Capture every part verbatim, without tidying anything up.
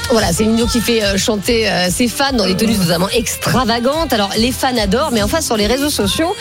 Voilà, Céline Dion qui fait euh, chanter euh, ses fans dans des tenues notamment extravagantes. Alors les fans adorent, mais enfin sur les réseaux sociaux,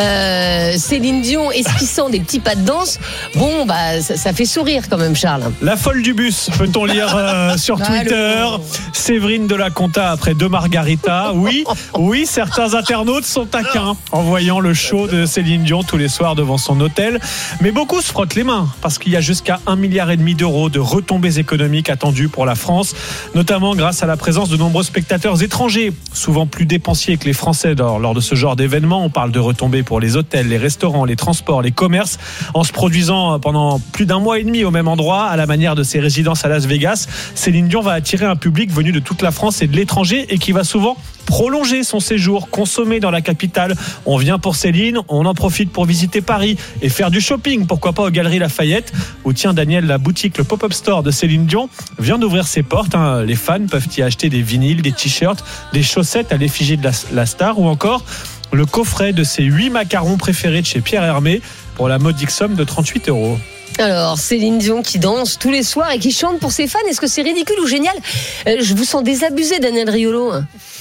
euh, Céline Dion esquissant des petits pas de danse, bon bah ça, ça fait sourire quand même, Charles. La folle du bus, peut-on lire euh, sur Twitter. Séverine de la Conta après deux margaritas. Oui, oui, certains internautes sont taquins en voyant le show de Céline Dion tous les soirs devant son hôtel. Mais beaucoup se frottent les mains parce qu'il y a jusqu'à un milliard et demi d'euros de retombées économiques attendues pour la France, notamment grâce à la présence de nombreux spectateurs étrangers, souvent plus dépensiers que les Français lors, lors de ce genre d'événements. On parle de retombées pour les hôtels, les restaurants, les transports, les commerces, en se produisant pendant plus d'un mois et demi au même endroit, à la manière de ses résidences à Las Vegas. Céline Dion va attirer un public venu de toute la France et de l'étranger et qui va souvent prolonger son séjour, consommer dans la capitale. On vient pour Céline, on en profite pour visiter Paris et faire du shopping, pourquoi pas aux Galeries Lafayette, où tiens Daniel, la boutique, le pop-up store de Céline Dion vient d'ouvrir ses portes. Hein. Les fans peuvent y acheter des vinyles, des t-shirts, des chaussettes à l'effigie de la, la star, ou encore le coffret de ses huit macarons préférés de chez Pierre Hermé pour la modique somme de trente-huit euros. Alors, Céline Dion qui danse tous les soirs et qui chante pour ses fans, est-ce que c'est ridicule ou génial ? euh, Je vous sens désabusé, Daniel Riolo.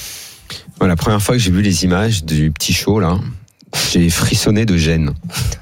Bon, la première fois que j'ai vu les images du petit show, là, j'ai frissonné de gêne.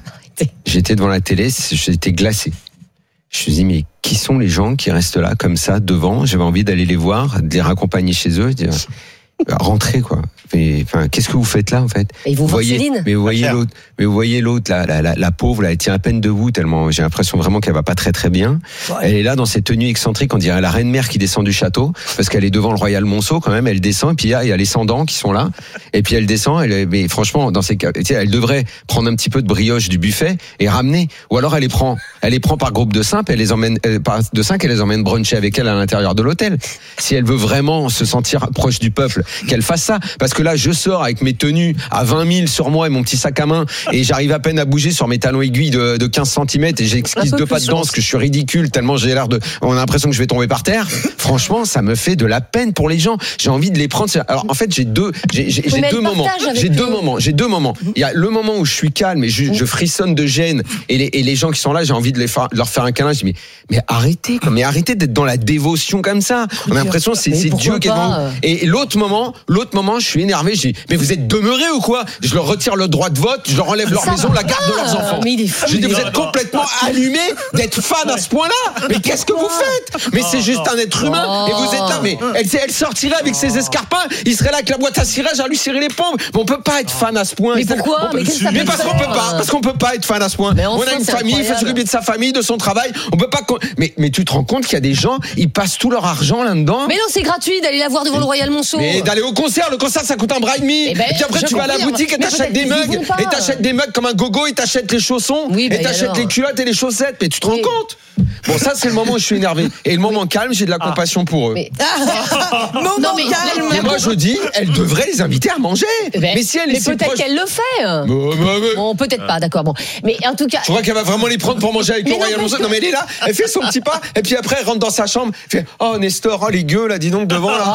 J'étais devant la télé, j'étais glacé. Je me suis dit, mais qui sont les gens qui restent là, comme ça, devant ? J'avais envie d'aller les voir, de les raccompagner chez eux, de dire, rentrez, quoi. Mais, enfin, qu'est-ce que vous faites là, en fait ? Et ils vont voir Céline. Mais vous voyez l'autre, mais vous voyez l'autre, la, la, la, la pauvre, là, elle tient à peine debout, tellement j'ai l'impression vraiment qu'elle va pas très très bien. Ouais. Elle est là dans cette tenue excentrique, on dirait la reine mère qui descend du château, parce qu'elle est devant le Royal Monceau quand même. Elle descend, et puis il y a, il y a les Cendants qui sont là, et puis elle descend. Elle, mais franchement, dans ces cas, elle devrait prendre un petit peu de brioche du buffet et ramener, ou alors elle les prend, elle les prend par groupe de cinq, elle les emmène elle, par de cinq, elle les emmène bruncher avec elle à l'intérieur de l'hôtel. Si elle veut vraiment se sentir proche du peuple, qu'elle fasse ça, parce que là, je sors avec mes tenues à vingt mille sur moi et mon petit sac à main, et j'arrive à peine à bouger sur mes talons aiguilles de, de quinze centimètres, et j'esquisse deux pas de danse, que je suis ridicule tellement j'ai l'air de, on a l'impression que je vais tomber par terre. Franchement, ça me fait de la peine pour les gens. J'ai envie de les prendre. Alors en fait, j'ai deux, j'ai, j'ai, j'ai deux moments. J'ai deux moments. J'ai deux moments. Il y a le moment où je suis calme et je, je frissonne de gêne, et les, et les gens qui sont là, j'ai envie de, les faire, de leur faire un câlin. Je dis mais, mais arrêtez, quoi. Mais arrêtez d'être dans la dévotion comme ça. On a l'impression que c'est, c'est Dieu qui est devant. Et l'autre moment, l'autre moment, je suis énervé. Je dis mais vous êtes demeurés ou quoi ? Je leur retire le droit de vote, je leur enlève leur maison, la garde de leurs enfants. Mais il est fou, je dis vous êtes complètement allumés d'être fan à ce point-là. Mais qu'est-ce que vous faites ? Mais c'est juste un être humain et vous êtes là. Mais elle, elle sortirait avec ses escarpins, il serait là avec la boîte à cirage à lui serrer les pompes. Mais on peut pas être fan à ce point. Mais pourquoi ? Mais, mais parce qu'on peut pas, parce qu'on peut pas être fan à ce point. Mais enfin, on a une famille, il faut s'occuper de sa famille, de son travail. On peut pas. Mais mais tu te rends compte qu'il y a des gens, ils passent tout leur argent là-dedans. Mais non, c'est gratuit d'aller la voir devant le Royal Monceau. Mais d'aller au concert, le concert ça coûte un bras et demi. Et, ben, et puis après tu vas à la boutique et t'achètes des mugs, et t'achètes des mugs comme un gogo, et t'achètes les chaussons, oui, et t'achètes alors les culottes et les chaussettes. Mais tu te rends oui. compte ? Bon, ça c'est le moment où je suis énervé. Et le moment calme, j'ai de la ah. compassion pour eux. Mais... moment non, mais, calme. Mais moi je dis, elle devrait les inviter à manger. Ben, mais si elle mais peut-être proche... qu'elle le fait. Bon, bah, bah. bon peut-être pas, d'accord. Bon, mais en tout cas. Je crois qu'elle va vraiment les prendre pour manger avec mais le Royal Monceau. Non mais elle est là, elle fait son petit pas, et puis après elle rentre dans sa chambre, elle fait oh Nestor, oh les gueux là, dis donc devant là.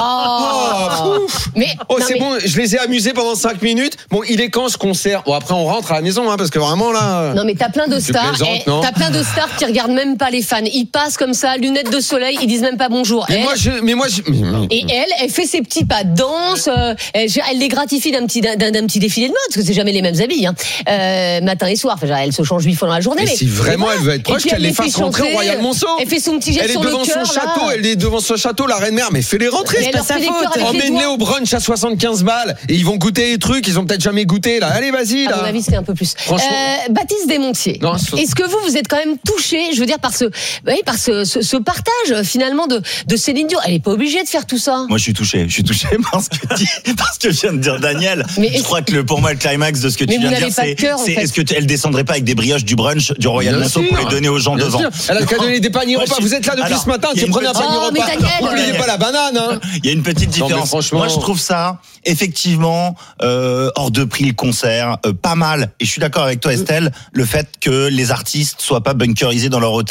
Oh, oh, mais, oh c'est mais... bon, je les ai amusés pendant cinq minutes. Bon, il est quand ce concert ? Bon après on rentre à la maison, hein, parce que vraiment là. Non mais t'as plein de stars, et t'as plein de stars qui regardent même pas les fans. Ils passent comme ça, lunettes de soleil, ils disent même pas bonjour. Mais elle, moi je, mais moi je... Et elle, elle fait ses petits pas de danse, euh, elle, elle les gratifie d'un petit d'un, d'un petit défilé de mode, parce que c'est jamais les mêmes habits, hein. euh, matin et soir. Enfin, elle se change huit fois dans la journée. Mais, mais si vraiment elle veut être proche, qu'elle les fasse rentrer au Royal Monceau. Elle fait son petit geste sur le cœur. Elle est devant son château, elle est devant son château, la reine mère. Mais fais-les rentrer, c'est pas sa faute. Emmène-les au brunch à soixante-quinze balles et ils vont goûter les trucs, ils ont peut-être jamais goûté là. Allez, vas-y là. À mon avis, c'est un peu plus. Franchement. Euh, Baptiste Desmontiers. Non, est-ce que vous vous êtes quand même touché, je veux dire, par ce, oui, par ce, ce, ce partage finalement de, de Céline Dion. Elle est pas obligée de faire tout ça. Moi, je suis touché. Je suis touché par ce que dit, par ce que vient de dire Daniel. Mais je crois que le, pour moi, le climax de ce que tu viens de dire, c'est, cœur, c'est en fait. Est-ce que tu, elle descendrait pas avec des brioches du brunch du Royal Monceau pour les donner aux gens bien devant? Sûr. Elle a qu'à donner des paniers repas. Vous êtes là depuis alors, ce matin, tu prenez un panier oh, repas. N'oubliez pas la banane. Hein. Il y a une petite différence. Non, moi, je trouve ça effectivement euh, hors de prix le concert, euh, pas mal. Et je suis d'accord avec toi, Estelle, le fait que les artistes soient pas bunkerisés dans leur hôtel, ensuite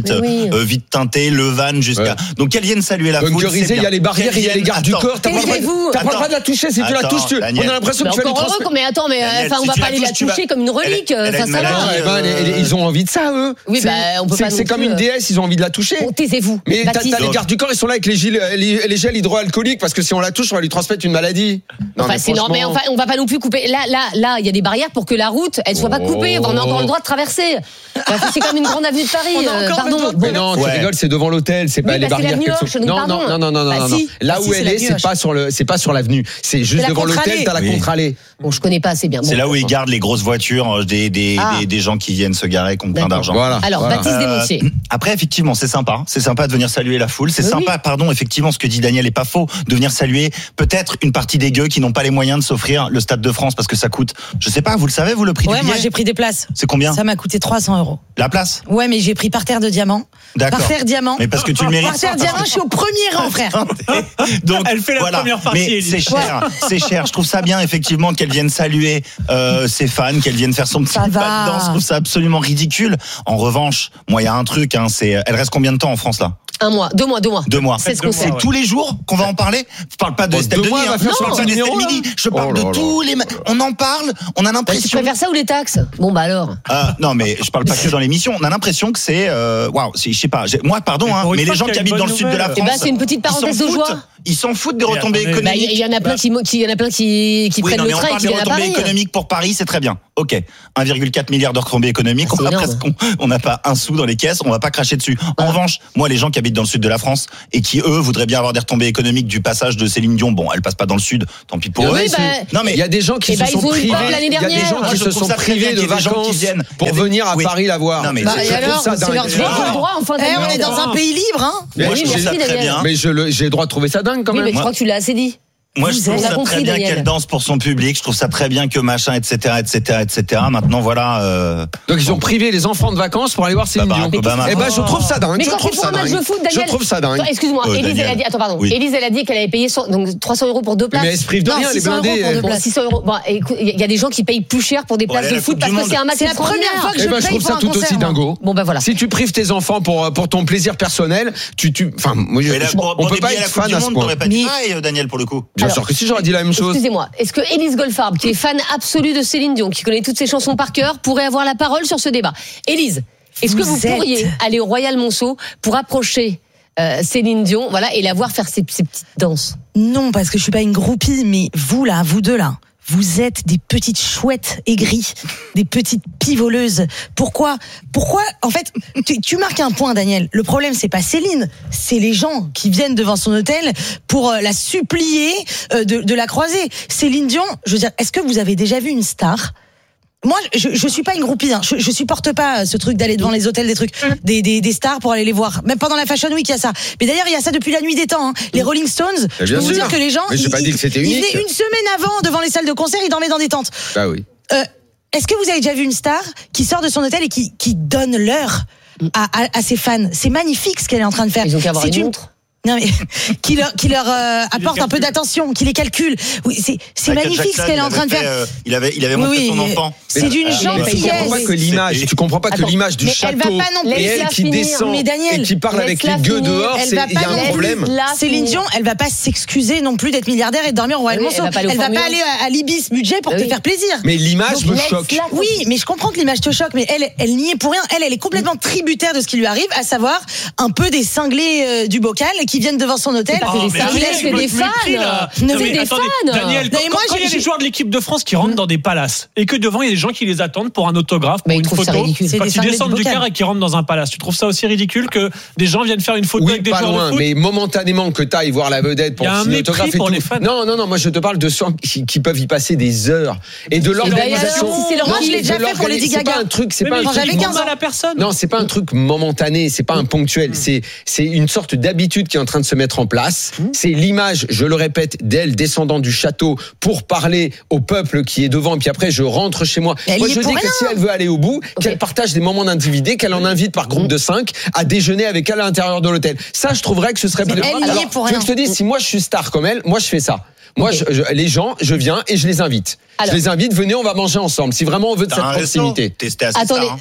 vite, oui. euh, vite teintée, le van jusqu'à. Ouais. Donc qu'elle vienne saluer la foule. Il y a les barrières, il y a les gardes du corps. T'as pas le droit de la toucher. Si tu la touches, on a l'impression que tu vas lui transmettre. Mais attends, mais enfin, on va pas aller la toucher comme une relique. Ça va. Ils ont envie de ça, eux. Oui, bah, on peut pas. C'est comme une déesse, ils ont envie de la toucher. Taisez-vous. Mais t'as les gardes du corps, ils sont là avec les gels hydroalcooliques parce que si on la touche, on va lui transmettre une maladie. Enfin, c'est normal. Mais enfin, on va pas non plus couper. Là, là, là, il y a des barrières pour que la route, elle soit pas coupée. On a encore le droit de traverser. C'est comme une grande avenue de Paris. Pardon. Mais non, tu rigoles, c'est devant l'hôtel, c'est pas les barrières. Non, non, non, non, non, non, non. Là où elle est, c'est pas sur le, c'est pas sur l'avenue. C'est juste devant l'hôtel, t'as la contre-allée. Bon, je connais pas assez bien. C'est là où ils gardent les grosses voitures des des des gens qui viennent se garer, qui ont plein d'argent. Voilà. Alors, Baptiste Desmontiers. Après, effectivement, c'est sympa. C'est sympa de venir saluer la foule. C'est oui, sympa, oui. pardon, effectivement, ce que dit Daniel est pas faux, de venir saluer peut-être une partie des gueux qui n'ont pas les moyens de s'offrir le Stade de France parce que ça coûte, je sais pas, vous le savez, vous, le prix ouais, du billet? Ouais, moi j'ai pris des places. C'est combien? Ça m'a coûté trois cents euros. La place? Ouais, mais j'ai pris parterre de diamant. D'accord. Parterre diamant. Mais parce que tu le mérites. Parterre diamant, je suis au premier rang, frère. Donc, elle fait la voilà. première partie. Mais c'est cher, c'est cher. Je trouve ça bien, effectivement, qu'elle vienne saluer euh, ses fans, qu'elle vienne faire son petit pas de danse. Je trouve ça absolument ridicule. En revanche, moi, il y a un truc, hein, c'est, elle reste combien de temps en France, là? Un mois, deux mois, deux mois. Deux mois. C'est ce qu'on C'est tous les jours qu'on va en parler. Je parle pas de Estelle Denis, hein. Je parle pas d'Estelle Midi. Je parle de tous les. On en parle. On a l'impression. Tu préfères ça ou les taxes? Bon bah alors. Euh, non mais je parle pas que dans l'émission. On a l'impression que c'est. Waouh, je sais pas. Moi, pardon, hein, mais les gens qui habitent dans le sud de la France. Eh ben c'est une petite parenthèse de joie. Ils s'en foutent des retombées économiques. Il y en a plein qui, il y en a plein qui, qui oui, prennent non, le train et qui viennent à Paris. Les retombées économiques pour Paris, c'est très bien. Ok, un virgule quatre milliard de retombées économiques. On a presque, on n'a pas un sou dans les caisses. On va pas cracher dessus. En ah. revanche, moi, les gens qui habitent dans le sud de la France et qui eux voudraient bien avoir des retombées économiques du passage de Céline Dion. Bon, elle passe pas dans le sud. Tant pis pour eux. Oui, bah, non mais il y a des gens qui se sont privés. Il y a des gens qui se sont privés de vacances pour venir à Paris la voir. Non mais c'est leur droit. On est dans un pays libre, hein. Moi, je trouve ça très bien. Mais j'ai le droit de trouver ça dingue quand même. Mais je crois que tu l'as assez dit. Moi, je trouve ça très bien qu'elle danse pour son public. Je trouve ça très bien que machin, et cetera, et cetera, et cetera. Maintenant, voilà. Euh... Donc, ils ont privé les enfants de vacances pour aller voir Céline Dion. Eh ben, je trouve ça dingue. Mais quand tu fais un match de foot, Daniel. Je trouve ça dingue. Excuse-moi, Élise, elle a dit. Attends, pardon. Élise, elle a dit qu'elle avait payé donc trois cents euros pour deux places. Mais elle se prive de rien, les blindés. six cents euros. Bon, écoute, il y a des gens qui payent plus cher pour des places de foot parce que c'est un match. C'est la première fois que je paye. Je trouve ça tout aussi dingo. Bon, ben voilà. Si tu prives tes enfants pour pour ton plaisir personnel, tu tu. Enfin, moi, on peut pas être fan à ce point. T'aurais pas dit pareil, Daniel, pour le coup. Bien sûr que si j'aurais dit la même chose. Excusez-moi, est-ce que Élise Goldfarb, qui est fan absolue de Céline Dion, qui connaît toutes ses chansons par cœur, pourrait avoir la parole sur ce débat? Élise, est-ce que vous pourriez aller au Royal Monceau pour approcher euh, Céline Dion, voilà, et la voir faire ses, ses petites danses? Non, parce que je suis pas une groupie, mais vous là, vous deux là, vous êtes des petites chouettes aigries, des petites pivoleuses. Pourquoi Pourquoi En fait, tu, tu marques un point, Daniel. Le problème, c'est pas Céline, c'est les gens qui viennent devant son hôtel pour euh, la supplier euh, de, de la croiser. Céline Dion, je veux dire, est-ce que vous avez déjà vu une star ? Moi, je, je suis pas une groupie, hein. je, je supporte pas ce truc d'aller devant les hôtels des trucs, des, des, des stars pour aller les voir. Même pendant la Fashion Week, il y a ça. Mais d'ailleurs, il y a ça depuis la nuit des temps. Hein. Les Rolling Stones, je peux vous dire que les gens, mais j'ai pas dit que c'était unique. Ils venaient une semaine avant devant les salles de concert, ils dormaient dans des tentes. Bah oui. Euh, est-ce que vous avez déjà vu une star qui sort de son hôtel et qui, qui donne l'heure à, à, à ses fans? C'est magnifique ce qu'elle est en train de faire. Ils ont qu'à avoir une montre. Non mais qui leur qui leur euh, apporte un peu d'attention, qui les calcule. Oui, c'est c'est magnifique ce qu'elle est en train de faire. Euh, il avait il avait montré oui, son enfant. C'est d'une gentillesse. Tu comprends pas que l'image, tu comprends pas que l'image du château et elle qui descend et qui parle avec les gueux dehors, c'est il y a un problème. Céline Dion, elle va pas s'excuser non plus d'être milliardaire et de dormir au Royal Monceau. Elle va pas aller à l'Ibis budget pour te faire plaisir. Mais l'image me choque. Oui, mais je comprends que l'image te choque, mais elle elle n'y est pour rien. Elle elle est complètement tributaire de ce qui lui arrive, à savoir un peu des cinglés du bocal qui viennent devant son hôtel. Oh, c'est des, des fans. Ne mais des attendez, fans. Daniel, quand, moi, quand il y a des joueurs de l'équipe de France qui rentrent dans des palaces et que devant il y a des gens qui les attendent pour un autographe, pour mais une photo, quand ils descendent du car et qu'ils rentrent dans un palace, tu trouves ça aussi ridicule que des gens viennent faire une photo oui, avec des pas joueurs loin, de foot? Mais momentanément que tu ailles voir la vedette pour signer autographe et pour tout. Les fans. Non, non, non, moi je te parle de ceux qui, qui peuvent y passer des heures et de l'organisation. Moi je l'ai déjà fait pour Lady Gaga. C'est pas un truc, c'est pas un truc. J'avais quinze ans. Non, c'est pas un truc momentané, c'est pas un ponctuel, c'est c'est une sorte d'habitude qui est en train de se mettre en place. C'est l'image, je le répète, d'elle descendant du château pour parler au peuple qui est devant. Et puis après, je rentre chez moi. Elle moi, je dis rien. que si elle veut aller au bout, okay. qu'elle partage des moments d'intimité, qu'elle en invite par groupe de cinq à déjeuner avec elle à l'intérieur de l'hôtel. Ça, je trouverais que ce serait. Elle Alors, y est pour je rien. veux que je te dise, si moi je suis star comme elle, moi je fais ça. Moi, okay. je, je, les gens, je viens et je les invite. Alors, je les invite, venez, on va manger ensemble. Si vraiment on veut de cette proximité. Testé assez Attendez. Star, hein.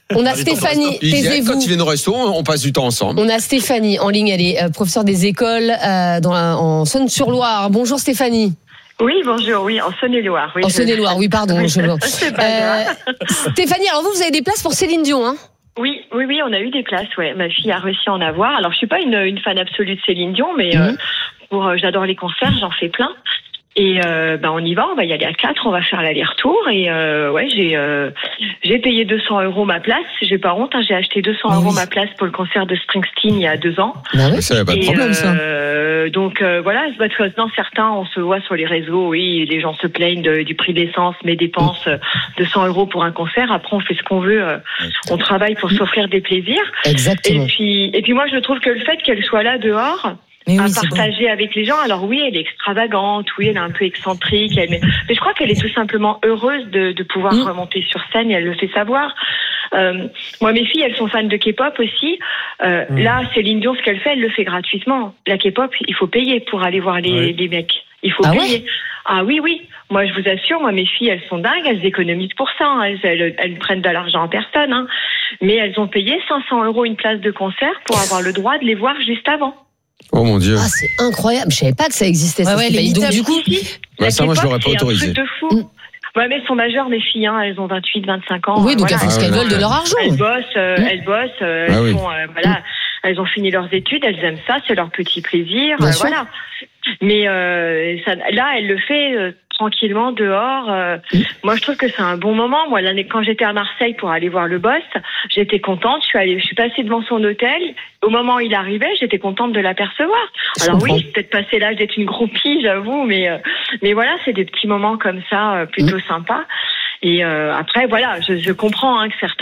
On a Stéphanie, Ils viennent, taisez-vous. quand ils viennent au resto, on passe du temps ensemble. On a Stéphanie en ligne, elle est euh, professeure des écoles euh, dans la, en Saône-sur-Loire. Bonjour Stéphanie. Oui, bonjour, oui, en Saône-et-Loire. Oui, En je- Saône-et-Loire, oui, pardon. je- C'est pas Euh, grave. Stéphanie, alors vous, vous avez des places pour Céline Dion, hein? Oui, oui, oui, on a eu des places, ouais. Ma fille a réussi à en avoir. Alors, je suis pas une, une fan absolue de Céline Dion, mais euh, pour, euh, j'adore les concerts, j'en fais plein. Et euh, ben on y va, on va y aller à quatre, on va faire l'aller-retour. Et euh, ouais, j'ai euh, j'ai payé deux cents euros ma place. J'ai pas honte, hein, j'ai acheté deux cents euros Oui. ma place pour le concert de Springsteen il y a deux ans. Bah oui. Ça n'a pas de Et, problème, ça. euh, donc euh, voilà, parce que dans certains, on se voit sur les réseaux, oui, les gens se plaignent de- du prix de l'essence, mais dépensent euh, deux cents euros pour un concert. Après, on fait ce qu'on veut, euh, on travaille pour s'offrir des plaisirs. Et Exactement. puis, et puis moi, je trouve que le fait qu'elle soit là dehors, Mais à oui, c'est beau. partager avec les gens. Alors oui, elle est extravagante, oui, elle est un peu excentrique, elle- mais, mais je crois qu'elle est tout simplement heureuse de, de pouvoir Mm. remonter sur scène et elle le fait savoir. Euh, moi, mes filles, elles sont fans de K-pop aussi. Euh, Mm. Là, Céline Dion, ce qu'elle fait, elle le fait gratuitement. La K-pop, il faut payer pour aller voir les, Oui. les mecs. Il faut Ah payer. Ah oui, oui. Moi, je vous assure, moi, mes filles, elles sont dingues, elles économisent pour ça. hein. Elles, elles, elles prennent de l'argent en personne. Hein. Mais elles ont payé cinq cents euros une place de concert pour avoir le droit de les voir juste avant. Oh mon Dieu. Ah, c'est incroyable. Je savais pas que ça existait. Ouais, ça, ouais, Stéphanie. les Donc, meet-up. du coup, Bah, La ça, moi, je K-pop, l'aurais pas c'est autorisé. un truc de fou. Mm. Ouais, mais elles sont majeures, mes filles. Hein. Elles ont vingt-huit, vingt-cinq ans. oui, euh, donc elles voilà. font ce Ah, qu'elles ouais, veulent de ouais. leur argent. Elles bossent, euh, Mm. elles bossent, euh, Ah elles oui. font, euh, voilà, elles ont fini leurs études, elles aiment ça, c'est leur petit plaisir, Bien euh, sûr. voilà. Mais euh, ça, là, elle le fait euh, tranquillement dehors. euh. Mm. Moi, je trouve que c'est un bon moment. Moi, l'année quand j'étais à Marseille pour aller voir le boss, j'étais contente. Je suis allée, je suis passée devant son hôtel. Au moment où il arrivait, j'étais contente de l'apercevoir. Je Alors comprends. oui, j'ai peut-être passé l'âge d'être une groupie, j'avoue, mais euh, mais voilà, c'est des petits moments comme ça, euh, plutôt sympas. Et euh, après, voilà, je, je comprends hein, que certains